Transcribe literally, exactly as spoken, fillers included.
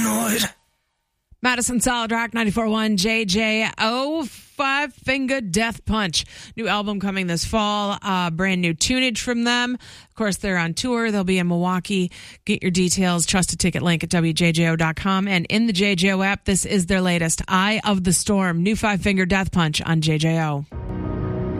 paranoid. Madison Solid Rock ninety-four point one J J O, Five Finger Death Punch. New album coming this fall. Uh, brand new tunage from them. Of course, they're on tour. They'll be in Milwaukee. Get your details. Trust a ticket link at W J J O dot com. And in the J J O app, this is their latest, Eye of the Storm. New Five Finger Death Punch on J J O.